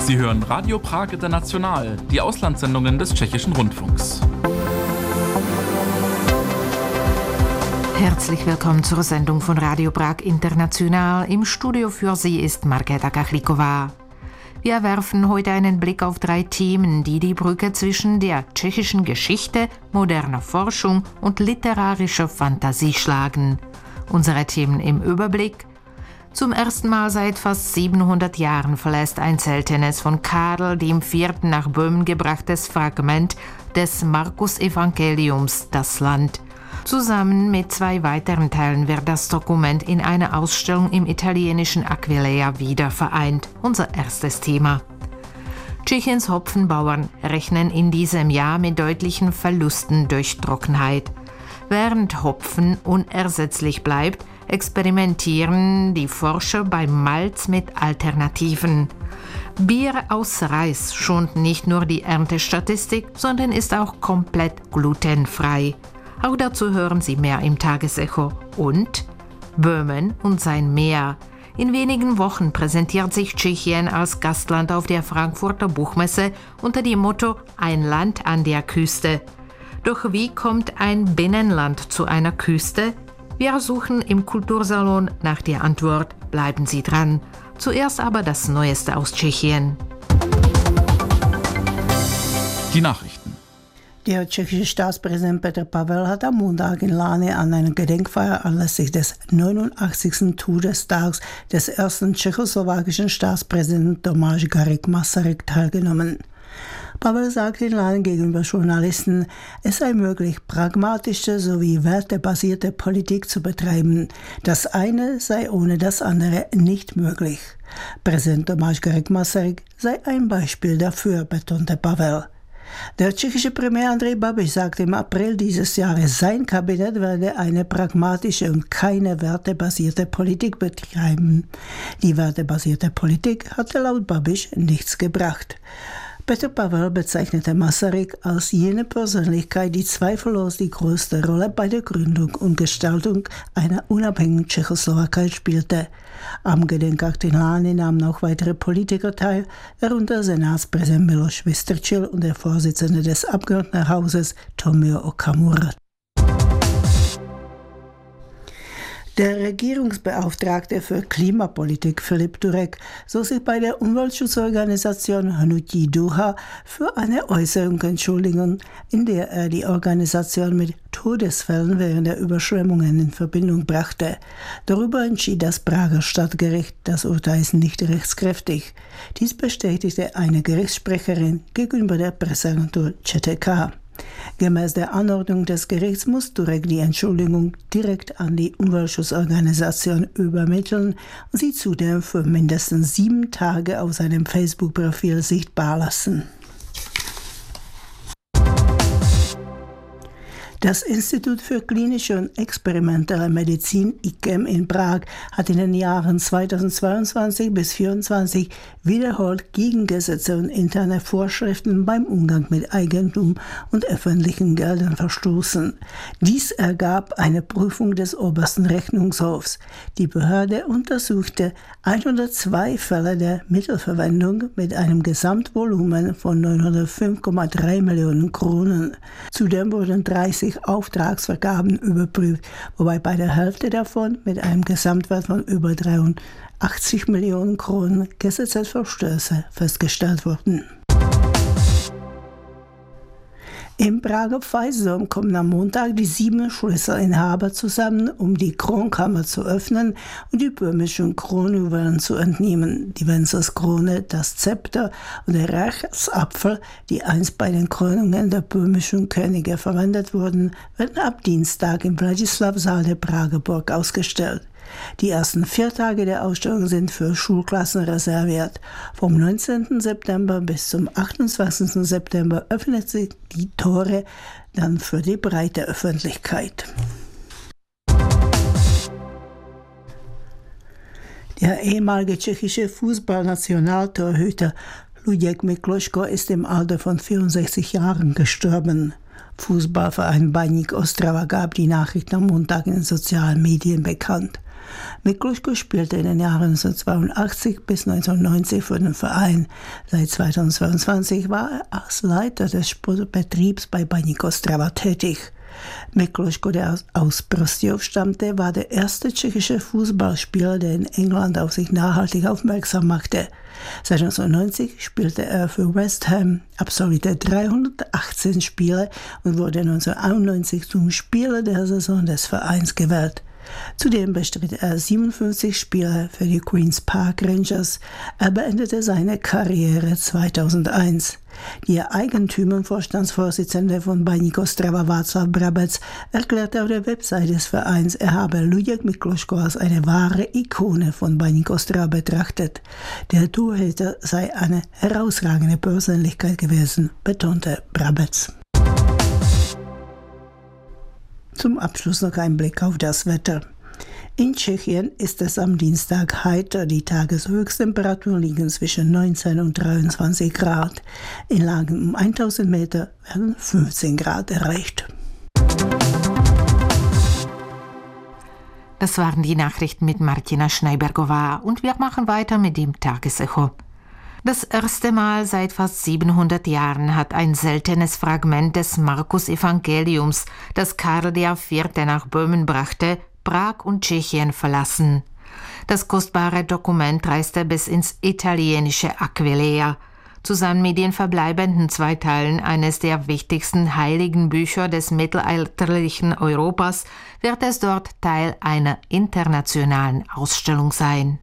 Sie hören Radio Prag International, die Auslandssendungen des Tschechischen Rundfunks. Herzlich willkommen zur Sendung von Radio Prag International. Im Studio für Sie ist Markéta Kachlíková. Wir werfen heute einen Blick auf 3 Themen, die die Brücke zwischen der tschechischen Geschichte, moderner Forschung und literarischer Fantasie schlagen. Unsere Themen im Überblick: Zum ersten Mal seit fast 700 Jahren verlässt ein seltenes von Karl IV. Nach Böhmen gebrachtes Fragment des Markus-Evangeliums das Land. Zusammen mit 2 weiteren Teilen wird das Dokument in einer Ausstellung im italienischen Aquileia wieder vereint. Unser erstes Thema. Tschechiens Hopfenbauern rechnen in diesem Jahr mit deutlichen Verlusten durch Trockenheit. Während Hopfen unersetzlich bleibt, experimentieren die Forscher beim Malz mit Alternativen. Bier aus Reis schont nicht nur die Erntestatistik, sondern ist auch komplett glutenfrei. Auch dazu hören Sie mehr im Tagesecho. Und Böhmen und sein Meer. In wenigen Wochen präsentiert sich Tschechien als Gastland auf der Frankfurter Buchmesse unter dem Motto „Ein Land an der Küste". Doch wie kommt ein Binnenland zu einer Küste? Wir suchen im Kultursalon nach der Antwort. Bleiben Sie dran. Zuerst aber das Neueste aus Tschechien. Die Nachrichten. Der tschechische Staatspräsident Petr Pavel hat am Montag in Lane an einer Gedenkfeier anlässlich des 89. Todestags des ersten tschechoslowakischen Staatspräsidenten Tomáš Garrigue Masaryk teilgenommen. Pavel sagte in Lane gegenüber Journalisten, es sei möglich, pragmatische sowie wertebasierte Politik zu betreiben. Das eine sei ohne das andere nicht möglich. Präsident Tomáš Garrigue Masaryk sei ein Beispiel dafür, betonte Pavel. Der tschechische Premier Andrej Babiš sagte im April dieses Jahres, sein Kabinett werde eine pragmatische und keine wertebasierte Politik betreiben. Die wertebasierte Politik hatte laut Babiš nichts gebracht. Petr Pavel bezeichnete Masaryk als jene Persönlichkeit, die zweifellos die größte Rolle bei der Gründung und Gestaltung einer unabhängigen Tschechoslowakei spielte. Am Gedenkakt in Lani nahmen auch weitere Politiker teil, darunter Senatspräsident Miloš Vystrčil und der Vorsitzende des Abgeordnetenhauses Tomio Okamura. Der Regierungsbeauftragte für Klimapolitik Filip Turek soll sich bei der Umweltschutzorganisation Hnutí Duha für eine Äußerung entschuldigen, in der er die Organisation mit Todesfällen während der Überschwemmungen in Verbindung brachte. Darüber entschied das Prager Stadtgericht, das Urteil ist nicht rechtskräftig. Dies bestätigte eine Gerichtssprecherin gegenüber der Presseagentur ČTK. Gemäß der Anordnung des Gerichts muss Turek die Entschuldigung direkt an die Umweltschutzorganisation übermitteln und sie zudem für mindestens 7 Tage auf seinem Facebook-Profil sichtbar lassen. Das Institut für klinische und experimentelle Medizin IKEM in Prag hat in den Jahren 2022 bis 2024 wiederholt gegen Gesetze und interne Vorschriften beim Umgang mit Eigentum und öffentlichen Geldern verstoßen. Dies ergab eine Prüfung des obersten Rechnungshofs. Die Behörde untersuchte 102 Fälle der Mittelverwendung mit einem Gesamtvolumen von 905,3 Millionen Kronen. Zudem wurden 30 Auftragsvergaben überprüft, wobei bei der Hälfte davon mit einem Gesamtwert von über 83 Millionen Kronen Gesetzesverstöße festgestellt wurden. Im Prager Veitsdom kommen am Montag die 7 Schlüsselinhaber zusammen, um die Kronkammer zu öffnen und die böhmischen Kronjuwelen zu entnehmen. Die Wencelskrone, das Zepter und der Reichsapfel, die einst bei den Krönungen der böhmischen Könige verwendet wurden, werden ab Dienstag im Władysław-Saal der Prager Burg ausgestellt. Die ersten 4 Tage der Ausstellung sind für Schulklassen reserviert. Vom 19. September bis zum 28. September öffnen sich die Tore dann für die breite Öffentlichkeit. Der ehemalige tschechische Fußballnationaltorhüter Luděk Mikloško ist im Alter von 64 Jahren gestorben. Fußballverein Baník Ostrava gab die Nachricht am Montag in den sozialen Medien bekannt. Mikluško spielte in den Jahren 1982 bis 1990 für den Verein. Seit 2022 war er als Leiter des Sportbetriebs bei Baník Ostrava tätig. Mikluško, der aus Prostějov stammte, war der erste tschechische Fußballspieler, der in England auf sich nachhaltig aufmerksam machte. Seit 1990 spielte er für West Ham, absolvierte 318 Spiele und wurde 1991 zum Spieler der Saison des Vereins gewählt. Zudem bestritt er 57 Spiele für die Queen's Park Rangers. Er beendete seine Karriere 2001. Der Eigentümer und Vorstandsvorsitzende von Baník Ostrava Václav Brabec erklärte auf der Website des Vereins, er habe Luděk Mikluško als eine wahre Ikone von Baník Ostrava betrachtet. Der Torhüter sei eine herausragende Persönlichkeit gewesen, betonte Brabec. Zum Abschluss noch ein Blick auf das Wetter. In Tschechien ist es am Dienstag heiter. Die Tageshöchsttemperaturen liegen zwischen 19 und 23 Grad. In Lagen um 1000 Meter werden 15 Grad erreicht. Das waren die Nachrichten mit Martina Schneibergová und wir machen weiter mit dem Tagesecho. Das erste Mal seit fast 700 Jahren hat ein seltenes Fragment des Markus-Evangeliums, das Karl IV. Nach Böhmen brachte, Prag und Tschechien verlassen. Das kostbare Dokument reiste bis ins italienische Aquileia. Zusammen mit den verbleibenden 2 Teilen eines der wichtigsten heiligen Bücher des mittelalterlichen Europas wird es dort Teil einer internationalen Ausstellung sein.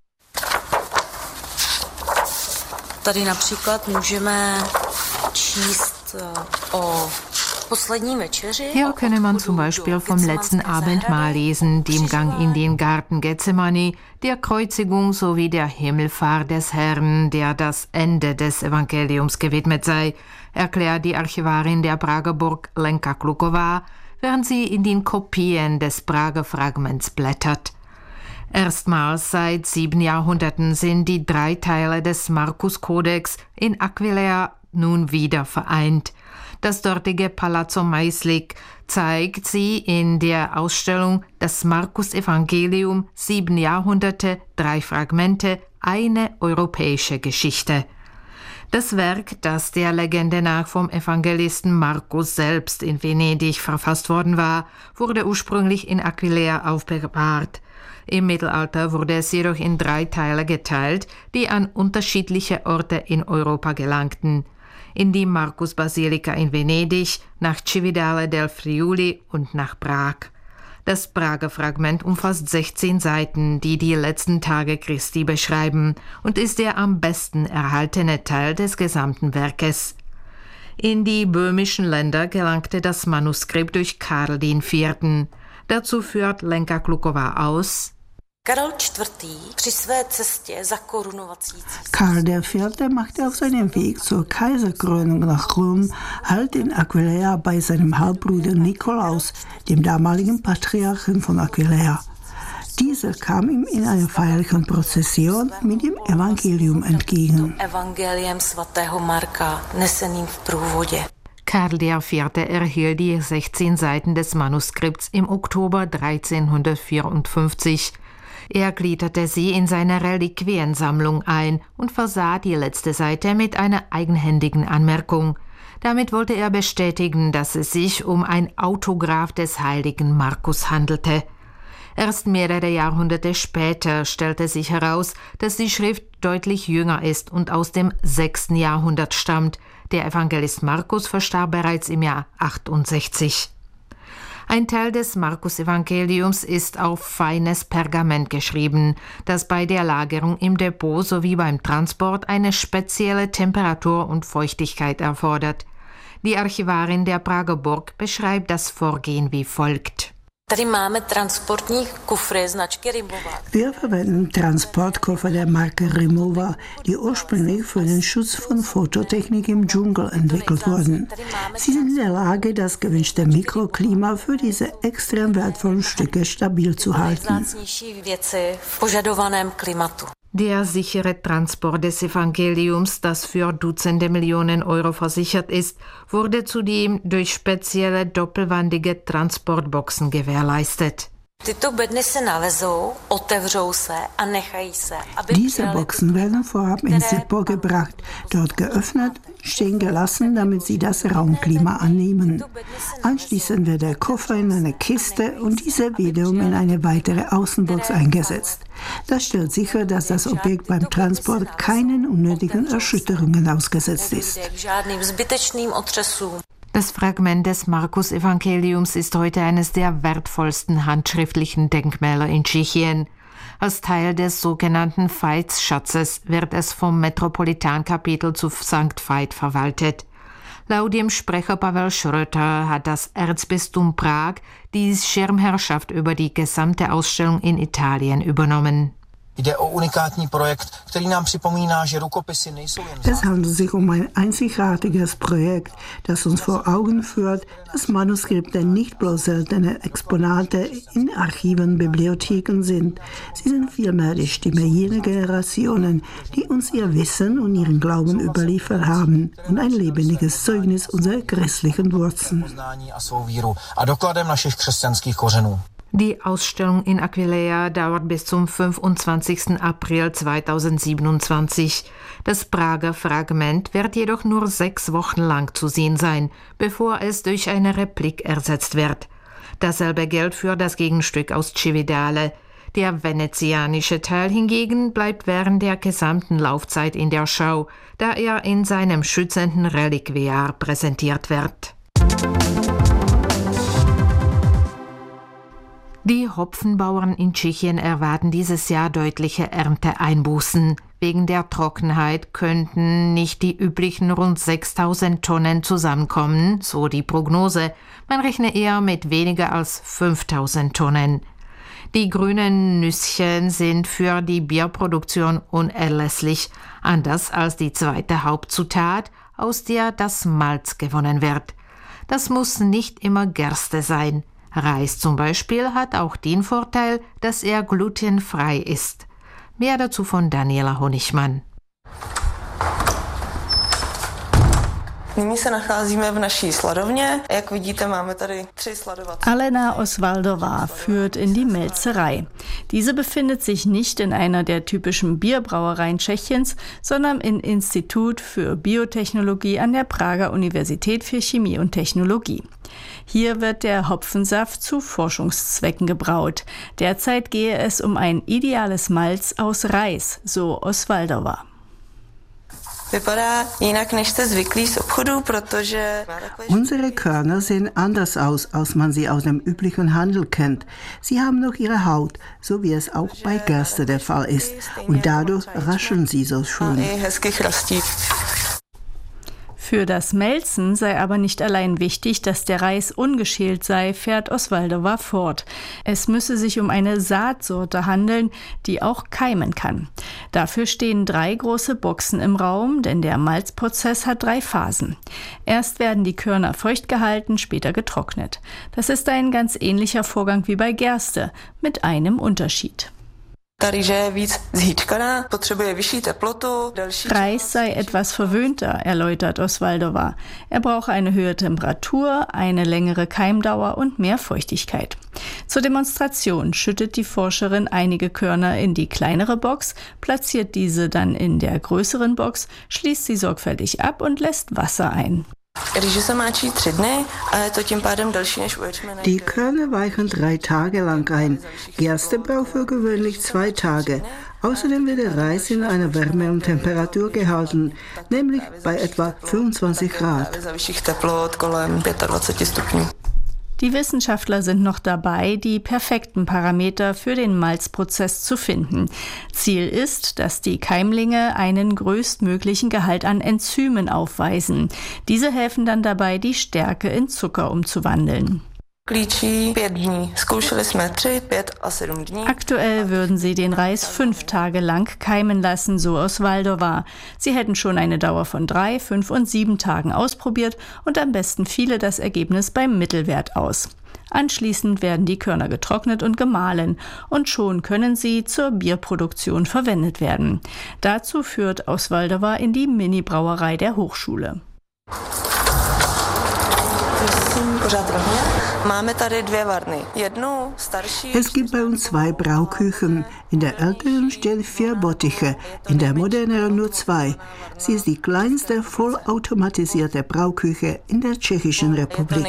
Tady například můžeme číst o poslední večeři. Hier könne man zum Beispiel vom letzten Abendmahl lesen, dem Gang in den Garten Gethsemane, der Kreuzigung sowie der Himmelfahrt des Herrn, der das Ende des Evangeliums gewidmet sei, erklärt die Archivarin der Prager Burg Lenka Kluková, während sie in den Kopien des Prager Fragments blättert. Erstmals seit 7 Jahrhunderten sind die 3 Teile des Markus-Kodex in Aquileia nun wieder vereint. Das dortige Palazzo Maislik zeigt sie in der Ausstellung Das Markus-Evangelium, 7 Jahrhunderte, 3 Fragmente, eine europäische Geschichte. Das Werk, das der Legende nach vom Evangelisten Markus selbst in Venedig verfasst worden war, wurde ursprünglich in Aquileia aufbewahrt. Im Mittelalter wurde es jedoch in 3 Teile geteilt, die an unterschiedliche Orte in Europa gelangten. In die Markus-Basilika in Venedig, nach Cividale del Friuli und nach Prag. Das Prager Fragment umfasst 16 Seiten, die die letzten Tage Christi beschreiben und ist der am besten erhaltene Teil des gesamten Werkes. In die böhmischen Länder gelangte das Manuskript durch Karl IV. Dazu führt Lenka Kluková aus: Karel IV. Při své cestě za korunovací Karl IV. Machte auf seinem Weg zur Kaiserkrönung nach Rom Halt in Aquileia bei seinem Halbbruder Nikolaus, dem damaligen Patriarchen von Aquileia. Dieser kam ihm in einer feierlichen Prozession mit dem Evangelium entgegen. Evangeliem svatého Marka, neseným v průvodě. Karl IV. Erhielt die 16 Seiten des Manuskripts im Oktober 1354. Er gliederte sie in seine Reliquiensammlung ein und versah die letzte Seite mit einer eigenhändigen Anmerkung. Damit wollte er bestätigen, dass es sich um ein Autograph des heiligen Markus handelte. Erst mehrere Jahrhunderte später stellte sich heraus, dass die Schrift deutlich jünger ist und aus dem 6. Jahrhundert stammt. Der Evangelist Markus verstarb bereits im Jahr 68. Ein Teil des Markus-Evangeliums ist auf feines Pergament geschrieben, das bei der Lagerung im Depot sowie beim Transport eine spezielle Temperatur und Feuchtigkeit erfordert. Die Archivarin der Prager Burg beschreibt das Vorgehen wie folgt. Tady máme transportní kufry značky Rimowa. Wir verwenden Transportkoffer der Marke Rimowa, die ursprünglich für den Schutz von Fototechnik im Dschungel entwickelt wurden. Sie sind in der Lage, das gewünschte Mikroklima für diese extrem wertvollen Stücke stabil zu halten. Der sichere Transport des Evangeliums, das für Dutzende Millionen Euro versichert ist, wurde zudem durch spezielle doppelwandige Transportboxen gewährleistet. Diese Boxen werden vorab ins Depot gebracht, dort geöffnet, stehen gelassen, damit sie das Raumklima annehmen. Anschließend wird der Koffer in eine Kiste und diese wiederum in eine weitere Außenbox eingesetzt. Das stellt sicher, dass das Objekt beim Transport keinen unnötigen Erschütterungen ausgesetzt ist. Das Fragment des Markus-Evangeliums ist heute eines der wertvollsten handschriftlichen Denkmäler in Tschechien. Als Teil des sogenannten Veitsschatzes wird es vom Metropolitankapitel zu St. Veit verwaltet. Laut dem Sprecher Pavel Schröter hat das Erzbistum Prag die Schirmherrschaft über die gesamte Ausstellung in Italien übernommen. Es handelt sich um ein einzigartiges Projekt, das uns vor Augen führt, dass Manuskripte nicht bloß seltene Exponate in Archiven, Bibliotheken sind. Sie sind vielmehr die Stimme jener Generationen, die uns ihr Wissen und ihren Glauben überliefert haben und ein lebendiges Zeugnis unserer christlichen Wurzeln. Die Ausstellung in Aquileia dauert bis zum 25. April 2027. Das Prager Fragment wird jedoch nur 6 Wochen lang zu sehen sein, bevor es durch eine Replik ersetzt wird. Dasselbe gilt für das Gegenstück aus Cividale. Der venezianische Teil hingegen bleibt während der gesamten Laufzeit in der Schau, da er in seinem schützenden Reliquiar präsentiert wird. Die Hopfenbauern in Tschechien erwarten dieses Jahr deutliche Ernteeinbußen. Wegen der Trockenheit könnten nicht die üblichen rund 6.000 Tonnen zusammenkommen, so die Prognose. Man rechne eher mit weniger als 5.000 Tonnen. Die grünen Nüsschen sind für die Bierproduktion unerlässlich, anders als die zweite Hauptzutat, aus der das Malz gewonnen wird. Das muss nicht immer Gerste sein. Reis zum Beispiel hat auch den Vorteil, dass er glutenfrei ist. Mehr dazu von Daniela Honigmann. Alena Osvaldová führt in die Melzerei. Diese befindet sich nicht in einer der typischen Bierbrauereien Tschechiens, sondern im Institut für Biotechnologie an der Prager Universität für Chemie und Technologie. Hier wird der Hopfensaft zu Forschungszwecken gebraut. Derzeit gehe es um ein ideales Malz aus Reis, so Osvaldová. Unsere Körner sehen anders aus, als man sie aus dem üblichen Handel kennt. Sie haben noch ihre Haut, so wie es auch bei Gerste der Fall ist. Und dadurch rascheln sie so schön. Für das Melzen sei aber nicht allein wichtig, dass der Reis ungeschält sei, fährt Osvaldová fort. Es müsse sich um eine Saatsorte handeln, die auch keimen kann. Dafür stehen 3 große Boxen im Raum, denn der Malzprozess hat 3 Phasen. Erst werden die Körner feucht gehalten, später getrocknet. Das ist ein ganz ähnlicher Vorgang wie bei Gerste, mit einem Unterschied. Reis sei etwas verwöhnter, erläutert Osvaldová. Er brauche eine höhere Temperatur, eine längere Keimdauer und mehr Feuchtigkeit. Zur Demonstration schüttet die Forscherin einige Körner in die kleinere Box, platziert diese dann in der größeren Box, schließt sie sorgfältig ab und lässt Wasser ein. Die Körner weichen 3 Tage lang ein. Gerste braucht für gewöhnlich 2 Tage. Außerdem wird der Reis in einer wärmeren Temperatur gehalten, nämlich bei etwa 25 Grad. Die Wissenschaftler sind noch dabei, die perfekten Parameter für den Malzprozess zu finden. Ziel ist, dass die Keimlinge einen größtmöglichen Gehalt an Enzymen aufweisen. Diese helfen dann dabei, die Stärke in Zucker umzuwandeln. Aktuell würden sie den Reis 5 Tage lang keimen lassen, so Osvaldová. Sie hätten schon eine Dauer von 3, 5 und 7 Tagen ausprobiert und am besten fiele das Ergebnis beim Mittelwert aus. Anschließend werden die Körner getrocknet und gemahlen und schon können sie zur Bierproduktion verwendet werden. Dazu führt Osvaldová in die Mini-Brauerei der Hochschule. Es gibt bei uns 2 Brauküchen. In der älteren stehen 4 Bottiche, in der moderneren nur 2. Sie ist die kleinste vollautomatisierte Brauküche in der Tschechischen Republik.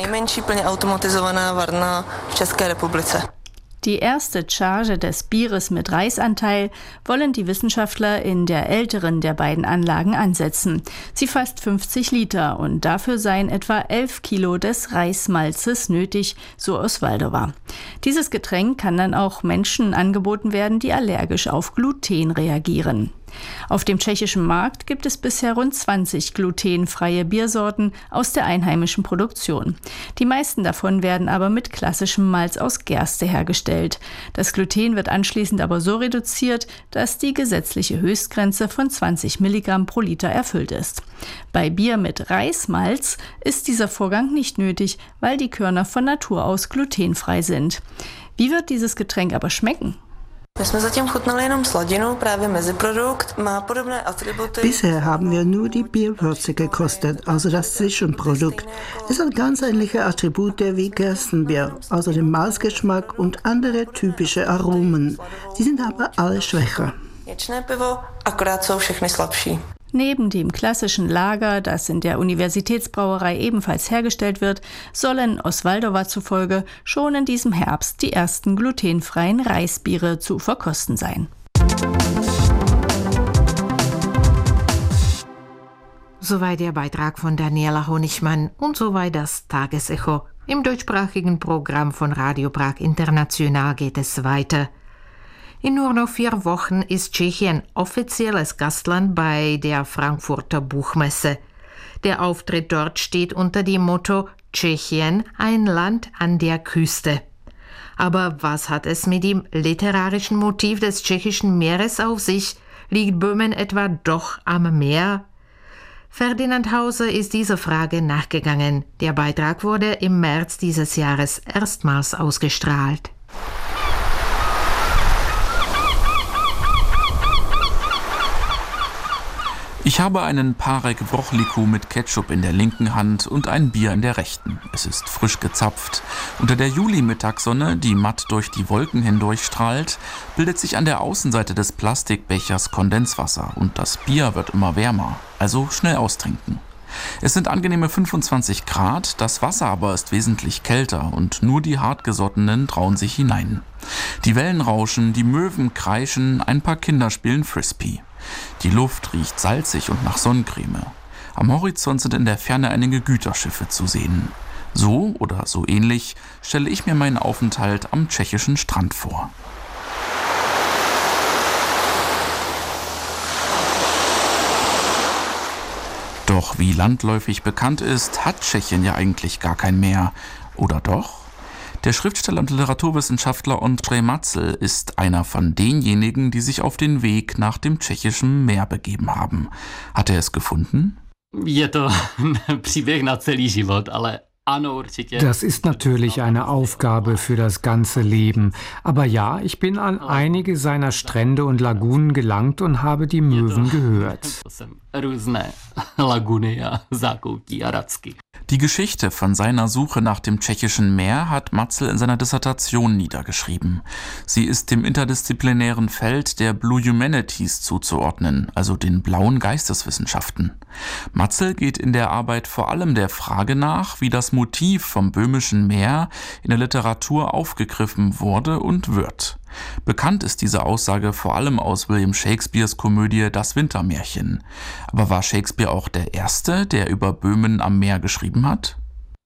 Die erste Charge des Bieres mit Reisanteil wollen die Wissenschaftler in der älteren der beiden Anlagen ansetzen. Sie fasst 50 Liter und dafür seien etwa 11 Kilo des Reismalzes nötig, so Osvaldova. Dieses Getränk kann dann auch Menschen angeboten werden, die allergisch auf Gluten reagieren. Auf dem tschechischen Markt gibt es bisher rund 20 glutenfreie Biersorten aus der einheimischen Produktion. Die meisten davon werden aber mit klassischem Malz aus Gerste hergestellt. Das Gluten wird anschließend aber so reduziert, dass die gesetzliche Höchstgrenze von 20 Milligramm pro Liter erfüllt ist. Bei Bier mit Reismalz ist dieser Vorgang nicht nötig, weil die Körner von Natur aus glutenfrei sind. Wie wird dieses Getränk aber schmecken? Bisher haben wir nur die Bierwürze gekostet, also das Zwischenprodukt. Es hat ganz ähnliche Attribute wie Gerstenbier, also den Malzgeschmack und andere typische Aromen. Sie sind aber alle schwächer. Neben dem klassischen Lager, das in der Universitätsbrauerei ebenfalls hergestellt wird, sollen Osvaldova zufolge schon in diesem Herbst die ersten glutenfreien Reisbiere zu verkosten sein. Soweit der Beitrag von Daniela Honigmann und soweit das Tagesecho. Im deutschsprachigen Programm von Radio Prag International geht es weiter. In nur noch 4 Wochen ist Tschechien offizielles Gastland bei der Frankfurter Buchmesse. Der Auftritt dort steht unter dem Motto Tschechien, ein Land an der Küste. Aber was hat es mit dem literarischen Motiv des tschechischen Meeres auf sich? Liegt Böhmen etwa doch am Meer? Ferdinand Hauser ist dieser Frage nachgegangen. Der Beitrag wurde im März dieses Jahres erstmals ausgestrahlt. Ich habe einen Parek Wrochliku mit Ketchup in der linken Hand und ein Bier in der rechten. Es ist frisch gezapft. Unter der Juli-Mittagssonne, die matt durch die Wolken hindurch strahlt, bildet sich an der Außenseite des Plastikbechers Kondenswasser und das Bier wird immer wärmer, also schnell austrinken. Es sind angenehme 25 Grad, das Wasser aber ist wesentlich kälter und nur die Hartgesottenen trauen sich hinein. Die Wellen rauschen, die Möwen kreischen, ein paar Kinder spielen Frisbee. Die Luft riecht salzig und nach Sonnencreme. Am Horizont sind in der Ferne einige Güterschiffe zu sehen. So oder so ähnlich stelle ich mir meinen Aufenthalt am tschechischen Strand vor. Doch wie landläufig bekannt ist, hat Tschechien ja eigentlich gar kein Meer. Oder doch? Der Schriftsteller und Literaturwissenschaftler Ondřej Matzel ist einer von denjenigen, die sich auf den Weg nach dem tschechischen Meer begeben haben. Hat er es gefunden? Je to příběh na celý život, ale das ist natürlich eine Aufgabe für das ganze Leben. Aber ja, ich bin an einige seiner Strände und Lagunen gelangt und habe die Möwen gehört. Die Geschichte von seiner Suche nach dem tschechischen Meer hat Matzel in seiner Dissertation niedergeschrieben. Sie ist dem interdisziplinären Feld der Blue Humanities zuzuordnen, also den blauen Geisteswissenschaften. Matzel geht in der Arbeit vor allem der Frage nach, wie das Motiv vom böhmischen Meer in der Literatur aufgegriffen wurde und wird. Bekannt ist diese Aussage vor allem aus William Shakespeares Komödie Das Wintermärchen. Aber war Shakespeare auch der Erste, der über Böhmen am Meer geschrieben hat?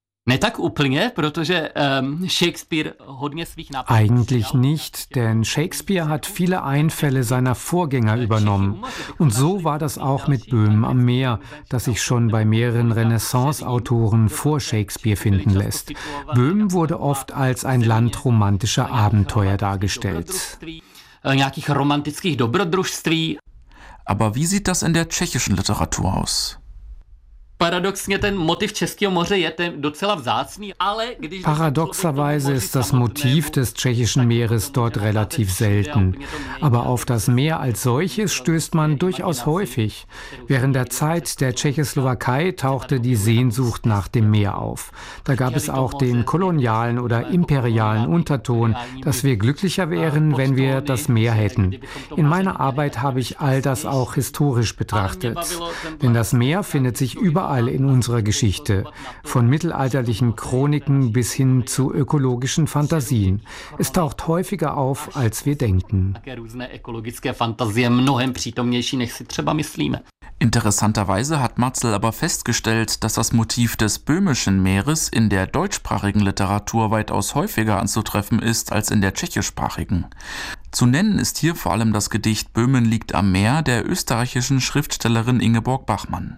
Eigentlich nicht, denn Shakespeare hat viele Einfälle seiner Vorgänger übernommen. Und so war das auch mit Böhmen am Meer, das sich schon bei mehreren Renaissance-Autoren vor Shakespeare finden lässt. Böhmen wurde oft als ein Land romantischer Abenteuer dargestellt. Aber wie sieht das in der tschechischen Literatur aus? Paradoxerweise ist das Motiv des Tschechischen Meeres dort relativ selten. Aber auf das Meer als solches stößt man durchaus häufig. Während der Zeit der Tschechoslowakei tauchte die Sehnsucht nach dem Meer auf. Da gab es auch den kolonialen oder imperialen Unterton, dass wir glücklicher wären, wenn wir das Meer hätten. In meiner Arbeit habe ich all das auch historisch betrachtet. Denn das Meer findet sich überall in unserer Geschichte, von mittelalterlichen Chroniken bis hin zu ökologischen Fantasien. Es taucht häufiger auf, als wir denken. Interessanterweise hat Matzel aber festgestellt, dass das Motiv des Böhmischen Meeres in der deutschsprachigen Literatur weitaus häufiger anzutreffen ist als in der tschechischsprachigen. Zu nennen ist hier vor allem das Gedicht Böhmen liegt am Meer der österreichischen Schriftstellerin Ingeborg Bachmann.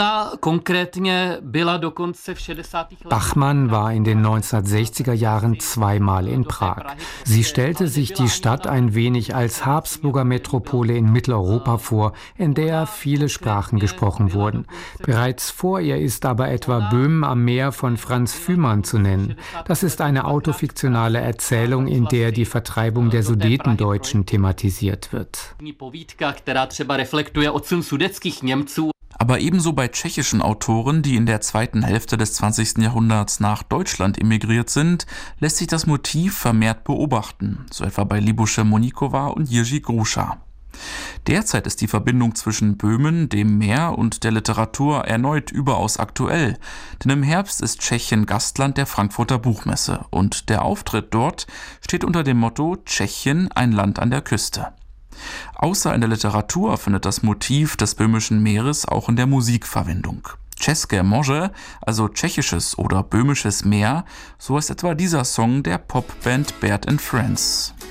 Bachmann war in den 1960er Jahren zweimal in Prag. Sie stellte sich die Stadt ein wenig als Habsburger Metropole in Mitteleuropa vor, in der viele Sprachen gesprochen wurden. Bereits vor ihr ist aber etwa Böhmen am Meer von Franz Fühmann zu nennen. Das ist eine autofiktionale Erzählung, in der die Vertreibung der Sudetendeutschen thematisiert wird. Aber ebenso bei tschechischen Autoren, die in der zweiten Hälfte des 20. Jahrhunderts nach Deutschland emigriert sind, lässt sich das Motiv vermehrt beobachten, so etwa bei Libuše Moníková und Jiří Gruša. Derzeit ist die Verbindung zwischen Böhmen, dem Meer und der Literatur erneut überaus aktuell, denn im Herbst ist Tschechien Gastland der Frankfurter Buchmesse und der Auftritt dort steht unter dem Motto Tschechien, ein Land an der Küste. Außer in der Literatur findet das Motiv des Böhmischen Meeres auch in der Musik Verwendung. České moře, also tschechisches oder böhmisches Meer, so ist etwa dieser Song der Popband Bert & Friends.